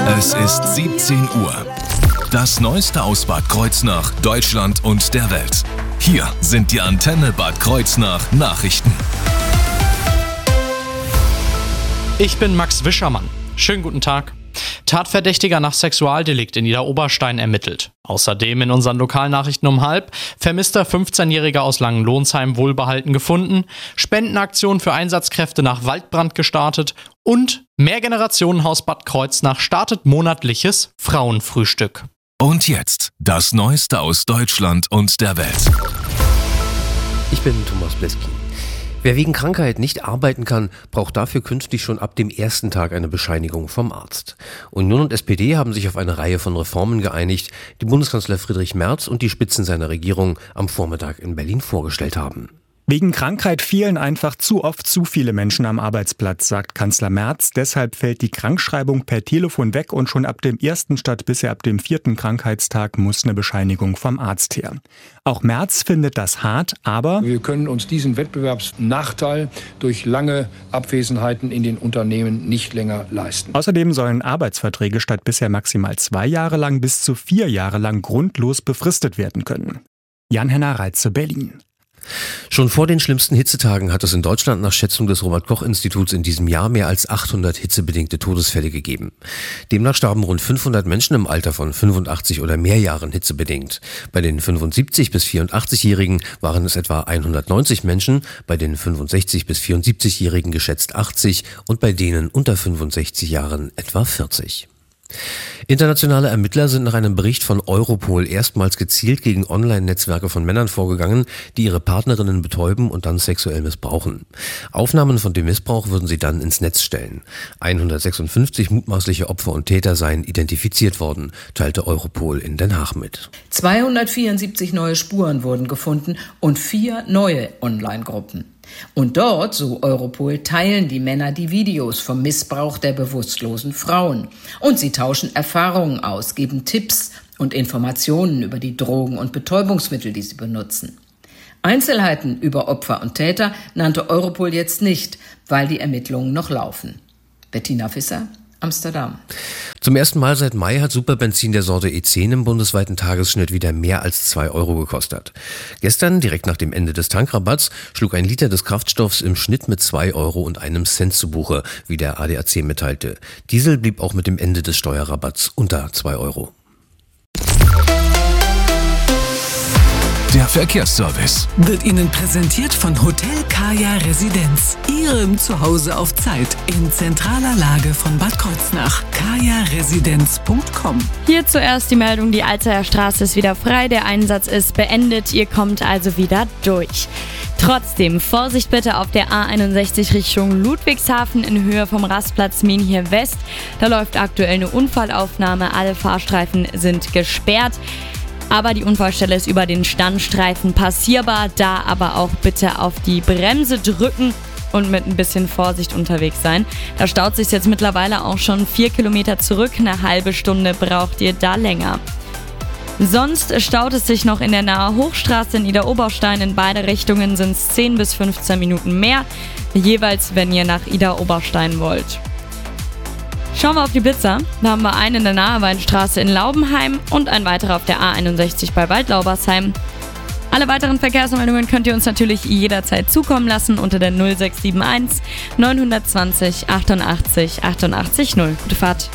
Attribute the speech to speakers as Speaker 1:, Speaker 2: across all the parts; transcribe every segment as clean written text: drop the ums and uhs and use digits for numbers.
Speaker 1: Es ist 17 Uhr. Das Neueste aus Bad Kreuznach, Deutschland und der Welt. Hier sind die Antenne Bad Kreuznach Nachrichten.
Speaker 2: Ich bin Max Wischermann. Schönen guten Tag. Tatverdächtiger nach Sexualdelikt in Niederoberstein ermittelt. Außerdem in unseren Lokalnachrichten um 12:30, vermisster 15-Jähriger aus Langenlohnsheim wohlbehalten gefunden, Spendenaktion für Einsatzkräfte nach Waldbrand gestartet und Mehrgenerationenhaus Bad Kreuznach startet monatliches Frauenfrühstück.
Speaker 1: Und jetzt das Neueste aus Deutschland und der Welt.
Speaker 3: Ich bin Thomas Bleski. Wer wegen Krankheit nicht arbeiten kann, braucht dafür künftig schon ab dem ersten Tag eine Bescheinigung vom Arzt. Union und SPD haben sich auf eine Reihe von Reformen geeinigt, die Bundeskanzler Friedrich Merz und die Spitzen seiner Regierung am Vormittag in Berlin vorgestellt haben.
Speaker 4: Wegen Krankheit fehlen einfach zu oft zu viele Menschen am Arbeitsplatz, sagt Kanzler Merz. Deshalb fällt die Krankschreibung per Telefon weg und schon ab dem 1. statt bisher ab dem 4. Krankheitstag muss eine Bescheinigung vom Arzt her. Auch Merz findet das hart, aber
Speaker 5: wir können uns diesen Wettbewerbsnachteil durch lange Abwesenheiten in den Unternehmen nicht länger leisten.
Speaker 4: Außerdem sollen Arbeitsverträge statt bisher maximal 2 Jahre lang bis zu 4 Jahre lang grundlos befristet werden können. Jan-Henner Reitze, Berlin.
Speaker 3: Schon vor den schlimmsten Hitzetagen hat es in Deutschland nach Schätzung des Robert-Koch-Instituts in diesem Jahr mehr als 800 hitzebedingte Todesfälle gegeben. Demnach starben rund 500 Menschen im Alter von 85 oder mehr Jahren hitzebedingt. Bei den 75- bis 84-Jährigen waren es etwa 190 Menschen, bei den 65- bis 74-Jährigen geschätzt 80 und bei denen unter 65 Jahren etwa 40. Internationale Ermittler sind nach einem Bericht von Europol erstmals gezielt gegen Online-Netzwerke von Männern vorgegangen, die ihre Partnerinnen betäuben und dann sexuell missbrauchen. Aufnahmen von dem Missbrauch würden sie dann ins Netz stellen. 156 mutmaßliche Opfer und Täter seien identifiziert worden, teilte Europol in Den Haag mit.
Speaker 6: 274 neue Spuren wurden gefunden und 4 neue Online-Gruppen. Und dort, so Europol, teilen die Männer die Videos vom Missbrauch der bewusstlosen Frauen. Und sie tauschen Erfahrungen aus, geben Tipps und Informationen über die Drogen und Betäubungsmittel, die sie benutzen. Einzelheiten über Opfer und Täter nannte Europol jetzt nicht, weil die Ermittlungen noch laufen. Bettina Visser, Amsterdam.
Speaker 3: Zum ersten Mal seit Mai hat Superbenzin der Sorte E10 im bundesweiten Tagesschnitt wieder mehr als 2 Euro gekostet. Gestern, direkt nach dem Ende des Tankrabatts, schlug ein Liter des Kraftstoffs im Schnitt mit 2 Euro und einem Cent zu Buche, wie der ADAC mitteilte. Diesel blieb auch mit dem Ende des Steuerrabatts unter 2 Euro.
Speaker 1: Der Verkehrsservice
Speaker 7: wird Ihnen präsentiert von Hotel Kaya Residenz. Ihrem Zuhause auf Zeit in zentraler Lage von Bad Kreuznach. kajaresidenz.com.
Speaker 8: Hier zuerst die Meldung, die Alzeyer Straße ist wieder frei, der Einsatz ist beendet, ihr kommt also wieder durch. Trotzdem, Vorsicht bitte auf der A61 Richtung Ludwigshafen in Höhe vom Rastplatz Menhir West. Da läuft aktuell eine Unfallaufnahme, alle Fahrstreifen sind gesperrt. Aber die Unfallstelle ist über den Standstreifen passierbar, da aber auch bitte auf die Bremse drücken und mit ein bisschen Vorsicht unterwegs sein. Da staut sich jetzt mittlerweile auch schon 4 Kilometer zurück, eine halbe Stunde braucht ihr da länger. Sonst staut es sich noch in der Nahe Hochstraße in Idar-Oberstein. In beide Richtungen sind es 10 bis 15 Minuten mehr, jeweils wenn ihr nach Idar-Oberstein wollt. Schauen wir auf die Blitzer. Da haben wir einen in der Naheweinstraße in Laubenheim und ein weiterer auf der A61 bei Waldlaubersheim. Alle weiteren Verkehrsmeldungen könnt ihr uns natürlich jederzeit zukommen lassen unter der 0671 920 88 88 0. Gute Fahrt.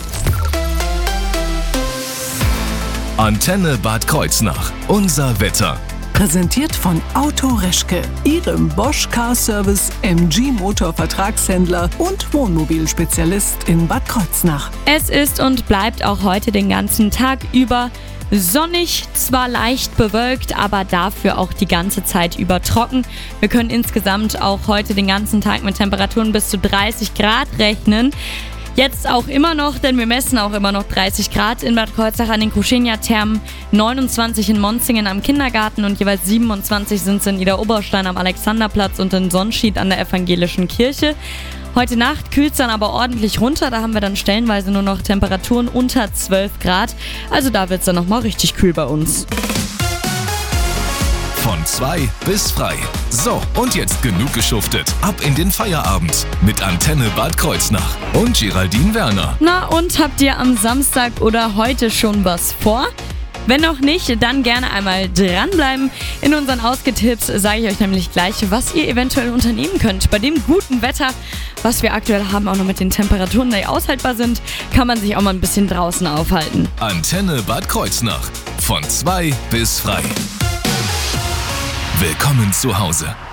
Speaker 1: Antenne Bad Kreuznach. Unser Wetter.
Speaker 7: Präsentiert von Auto Reschke, Ihrem Bosch Car Service, MG Motor Vertragshändler und Wohnmobilspezialist in Bad Kreuznach.
Speaker 8: Es ist und bleibt auch heute den ganzen Tag über sonnig, zwar leicht bewölkt, aber dafür auch die ganze Zeit über trocken. Wir können insgesamt auch heute den ganzen Tag mit Temperaturen bis zu 30 Grad rechnen. Jetzt auch immer noch, denn wir messen auch immer noch 30 Grad in Bad Kreuznach an den Kruschenia-Thermen, 29 in Monzingen am Kindergarten und jeweils 27 sind es in Idar-Oberstein am Alexanderplatz und in Sonschied an der Evangelischen Kirche. Heute Nacht kühlt es dann aber ordentlich runter, da haben wir dann stellenweise nur noch Temperaturen unter 12 Grad. Also da wird es dann nochmal richtig kühl bei uns.
Speaker 1: Von 2 bis frei. So, und jetzt genug geschuftet. Ab in den Feierabend mit Antenne Bad Kreuznach und Geraldine Werner.
Speaker 8: Na, und habt ihr am Samstag oder heute schon was vor? Wenn noch nicht, dann gerne einmal dranbleiben. In unseren Ausgetipps sage ich euch nämlich gleich, was ihr eventuell unternehmen könnt. Bei dem guten Wetter, was wir aktuell haben, auch noch mit den Temperaturen, die aushaltbar sind, kann man sich auch mal ein bisschen draußen aufhalten.
Speaker 1: Antenne Bad Kreuznach. Von 2 bis frei. Willkommen zu Hause.